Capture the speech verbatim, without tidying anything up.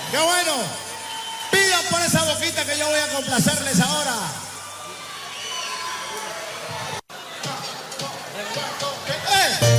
Qué bueno. Pidan por esa boquita que yo voy a complacerles ahora.